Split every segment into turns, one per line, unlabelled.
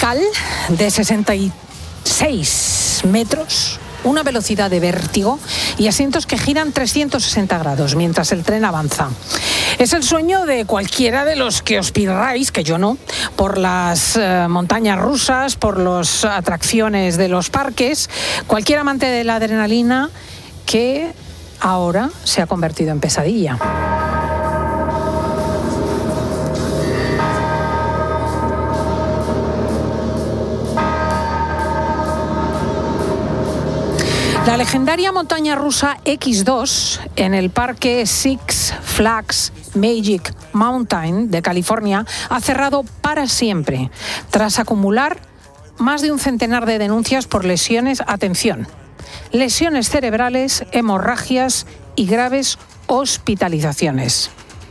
vertical de 66 metros, una velocidad de vértigo y asientos que giran 360 grados mientras el tren avanza. Es el sueño de cualquiera de los que os pirráis, que yo no, por las montañas rusas, por las atracciones de los parques, cualquier amante de la adrenalina que ahora se ha convertido en pesadilla. La legendaria montaña rusa X2 en el parque Six Flags Magic Mountain de California ha cerrado para siempre, tras acumular más de un centenar de denuncias por lesiones, atención, lesiones cerebrales, hemorragias y graves hospitalizaciones.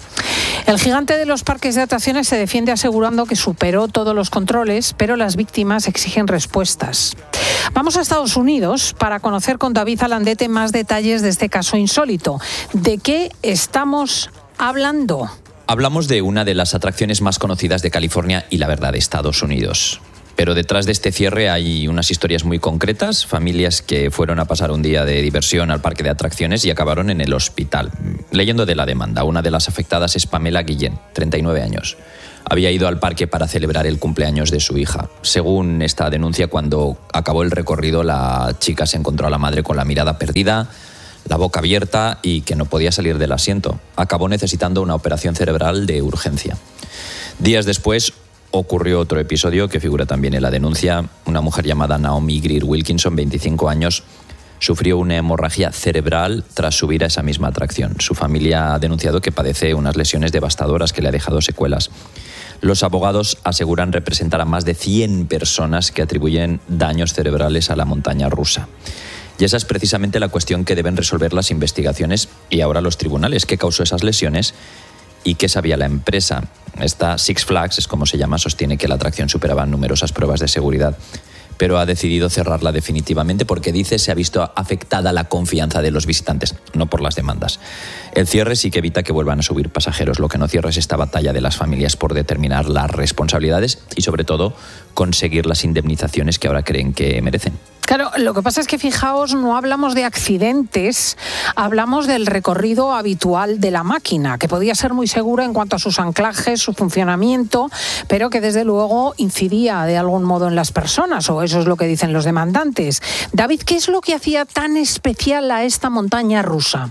El gigante de los parques de atracciones se defiende asegurando que superó todos los controles, pero las víctimas exigen respuestas. Vamos a Estados Unidos para conocer con David Alandete más detalles de este caso insólito. ¿De qué estamos hablando?
Hablamos de una de las atracciones más conocidas de California y, la verdad, de Estados Unidos. Pero detrás de este cierre hay unas historias muy concretas, familias que fueron a pasar un día de diversión al parque de atracciones y acabaron en el hospital. Leyendo de la demanda, una de las afectadas es Pamela Guillén, 39 años. Había ido al parque para celebrar el cumpleaños de su hija. Según esta denuncia, cuando acabó el recorrido, la chica se encontró a la madre con la mirada perdida, la boca abierta y que no podía salir del asiento. Acabó necesitando una operación cerebral de urgencia. Días después ocurrió otro episodio que figura también en la denuncia. Una mujer llamada Naomi Greer Wilkinson, 25 años, sufrió una hemorragia cerebral tras subir a esa misma atracción. Su familia ha denunciado que padece unas lesiones devastadoras que le ha dejado secuelas. Los abogados aseguran representar a más de 100 personas que atribuyen daños cerebrales a la montaña rusa. Y esa es precisamente la cuestión que deben resolver las investigaciones y ahora los tribunales. ¿Qué causó esas lesiones y qué sabía la empresa? Esta Six Flags, es como se llama, sostiene que la atracción superaba numerosas pruebas de seguridad, pero ha decidido cerrarla definitivamente porque, dice, se ha visto afectada la confianza de los visitantes, no por las demandas. El cierre sí que evita que vuelvan a subir pasajeros. Lo que no cierra es esta batalla de las familias por determinar las responsabilidades y, sobre todo, conseguir las indemnizaciones que ahora creen que merecen.
Claro, lo que pasa es que, fijaos, no hablamos de accidentes, hablamos del recorrido habitual de la máquina, que podía ser muy segura en cuanto a sus anclajes, su funcionamiento, pero que desde luego incidía de algún modo en las personas, o eso es lo que dicen los demandantes. David, ¿qué es lo que hacía tan especial a esta montaña rusa?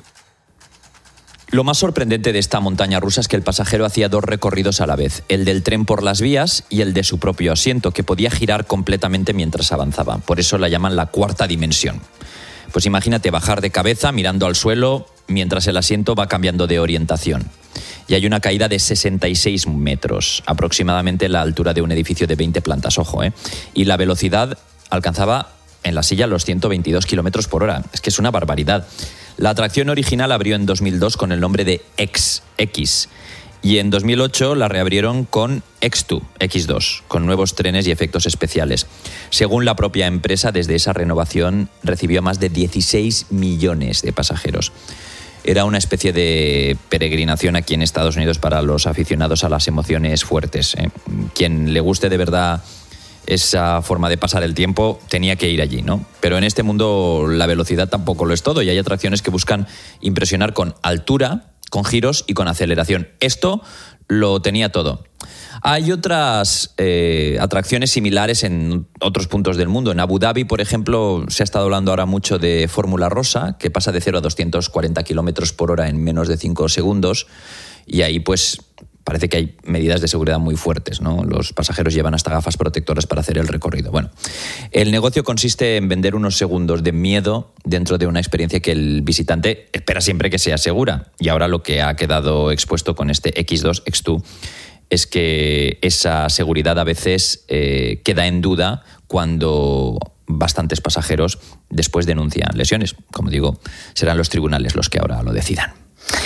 Lo más sorprendente de esta montaña rusa es que el pasajero hacía dos recorridos a la vez, el del tren por las vías y el de su propio asiento, que podía girar completamente mientras avanzaba. Por eso la llaman la cuarta dimensión. Pues imagínate bajar de cabeza mirando al suelo mientras el asiento va cambiando de orientación. Y hay una caída de 66 metros, aproximadamente la altura de un edificio de 20 plantas, ojo, y la velocidad alcanzaba en la silla los 122 kilómetros por hora. Es que es una barbaridad. La atracción original abrió en 2002 con el nombre de X y en 2008 la reabrieron con X2, con nuevos trenes y efectos especiales. Según la propia empresa, desde esa renovación recibió más de 16 millones de pasajeros. Era una especie de peregrinación aquí en Estados Unidos para los aficionados a las emociones fuertes. Quien le guste de verdad esa forma de pasar el tiempo tenía que ir allí, ¿no? Pero en este mundo la velocidad tampoco lo es todo y hay atracciones que buscan impresionar con altura, con giros y con aceleración. Esto lo tenía todo. Hay otras atracciones similares en otros puntos del mundo. En Abu Dhabi, por ejemplo, se ha estado hablando ahora mucho de Fórmula Rosa, que pasa de 0 a 240 kilómetros por hora en menos de 5 segundos. Y ahí, pues, parece que hay medidas de seguridad muy fuertes, ¿no? Los pasajeros llevan hasta gafas protectoras para hacer el recorrido. Bueno, el negocio consiste en vender unos segundos de miedo dentro de una experiencia que el visitante espera siempre que sea segura. Y ahora lo que ha quedado expuesto con este X2 es que esa seguridad a veces queda en duda cuando bastantes pasajeros después denuncian lesiones. Como digo, serán los tribunales los que ahora lo decidan.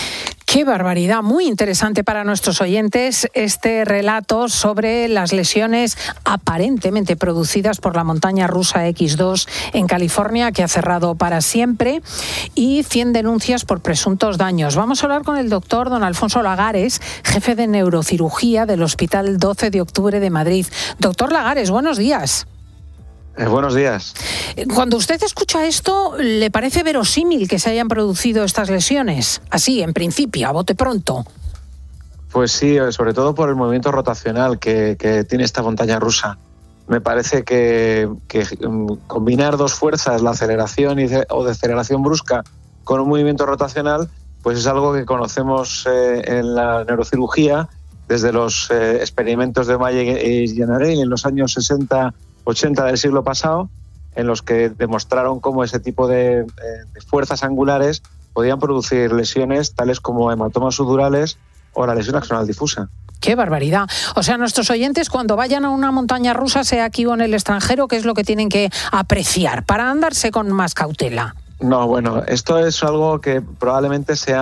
Qué barbaridad, muy interesante para nuestros oyentes este relato sobre las lesiones aparentemente producidas por la montaña rusa X2 en California, que ha cerrado para siempre, y 100 denuncias por presuntos daños. Vamos a hablar con el doctor don Alfonso Lagares, jefe de neurocirugía del Hospital 12 de Octubre de Madrid. Doctor Lagares, buenos días.
Buenos días.
Cuando usted escucha esto, ¿le parece verosímil que se hayan producido estas lesiones? Así, en principio, a bote pronto.
Pues sí, sobre todo por el movimiento rotacional que tiene esta montaña rusa. Me parece que combinar dos fuerzas, la aceleración o deceleración brusca, con un movimiento rotacional, pues es algo que conocemos en la neurocirugía desde los experimentos de Mayer y Genarelli en los años 60-80 del siglo pasado, en los que demostraron cómo ese tipo de fuerzas angulares podían producir lesiones tales como hematomas sudurales o la lesión axonal difusa.
¡Qué barbaridad! O sea, nuestros oyentes, cuando vayan a una montaña rusa, sea aquí o en el extranjero, ¿qué es lo que tienen que apreciar para andarse con más cautela?
No, bueno, esto es algo que probablemente sea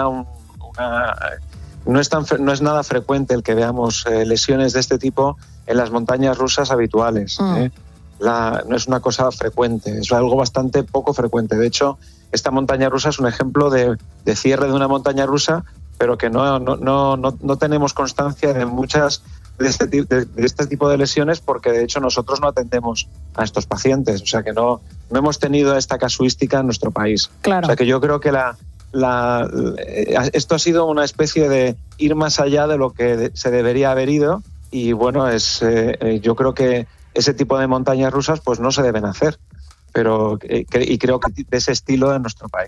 no es nada frecuente el que veamos lesiones de este tipo en las montañas rusas habituales. No es una cosa frecuente, es algo bastante poco frecuente. De hecho, esta montaña rusa es un ejemplo de cierre de una montaña rusa, pero que no tenemos constancia de muchas de este tipo de lesiones, porque de hecho nosotros no atendemos a estos pacientes, o sea que no hemos tenido esta casuística en nuestro país.
Claro.
O sea que yo creo que esto ha sido una especie de ir más allá de lo que se debería haber ido, y bueno, yo creo que ese tipo de montañas rusas pues no se deben hacer, pero y creo que de ese estilo en nuestro país.